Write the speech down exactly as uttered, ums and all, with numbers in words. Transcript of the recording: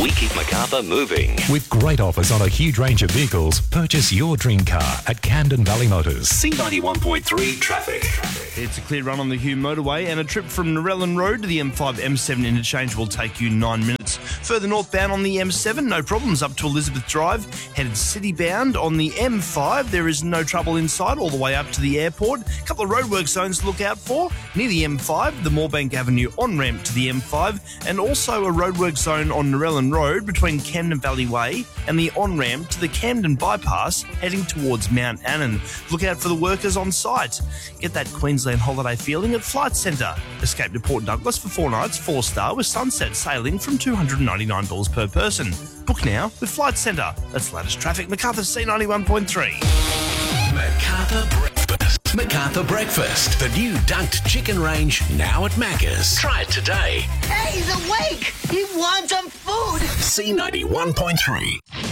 We keep Macarthur moving. With great offers on a huge range of vehicles, purchase your dream car at Camden Valley Motors. C ninety-one point three traffic. It's a clear run on the Hume motorway, and a trip from Narellan Road to the M five M seven interchange will take you nine minutes. Further northbound on the M seven, no problems up to Elizabeth Drive. Headed city-bound on the M five, there is no trouble inside all the way up to the airport. A couple of roadwork zones to look out for. Near the M five, the Moorebank Avenue on-ramp to the M five, and also a roadwork zone on Narellan Road between Camden Valley Way and the on-ramp to the Camden Bypass heading towards Mount Annan. Look out for the workers on site. Get that Queensland holiday feeling at Flight Centre. Escape to Port Douglas for four nights, four star with sunset sailing from two hundred ninety-nine dollars per person. Book now with Flight Centre. That's latest traffic. Macarthur C ninety-one point three. Macarthur Breakfast. Macarthur Breakfast. The new dunked chicken range now at Macca's. Try it today. Hey, he's awake! He wants some food! C ninety-one point three.